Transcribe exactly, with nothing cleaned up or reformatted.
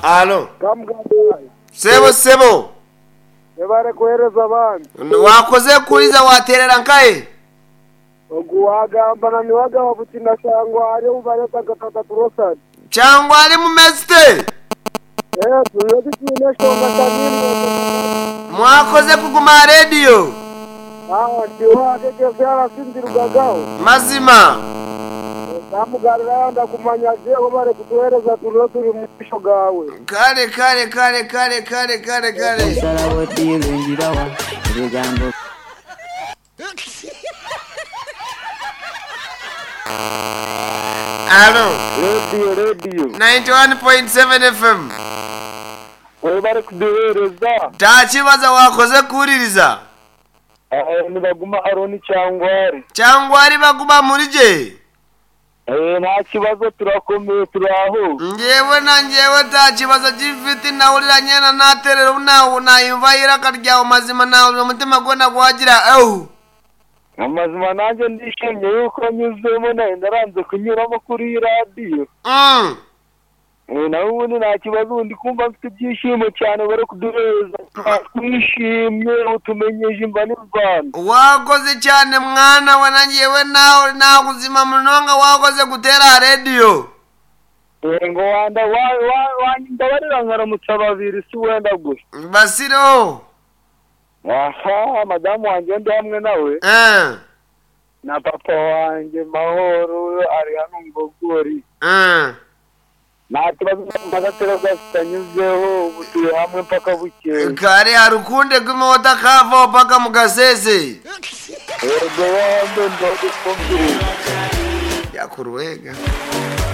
Alo. Kamuganda. Sebo sebo. Ebare kohereza abandi. Wakoze kuriza waterera nkaye. Oguwagamba ni waga wabutina cyangwa ari ubareta gatata turosadi. Cyangwa ari mu meste. Eh, tuyoze kine shonga tanini. Mwakoze kuguma radio. Ah, ndiwa keke cyara sindirugagaho. Mazima. Kamugarira anda kumanyaje obare kutuhereza tulo turi mu pisho gawe. Kare kare kare kare kare kare kare. Sarawe diringirawa rugambo. Alo. Radio radio. ninety-one point seven F M. Obare kuduhereza. Tachibaza wakoze kuririza. Eh, nibaguma aroni cyangwari. Cyangwari baguma muri je. Eh, nta kibazo turakomeye turaho. Ngewe na ngewe tachibaza gifite nawuriranye na naterero nawo nayumva irakarya umazima nawo umutima gona gwagira au. Amazima nanjye ndishimye yuko nyuzemo nayo ndaranze kunyuramo kuri radio. Mm. Eh, nawe ubundi nta kibazo ndi kumva mfite ibyishimo cyane bare kuduhereza. Twishimye utumenyeje imva n'Rwanda. Wakoze cyane mwana wanangiyewe nawo nakuzima munonga wakoze gutera radio. Eh, ngo wanda wa ndabarira ngaramutsa babiri si wenda gusa. Basiro. Aha, madamu wanjye ndi hamwe nawe. Eh. Na papa wanjye Mahoro ari hano Ngogori. Eh. Na kibazo magatero gasitanyuzeho ubutuye hamwe mpaka buke. Kare harukunde kumota kava paka mugasese. Ego wambe ndo kumbiri. Yakuruwega.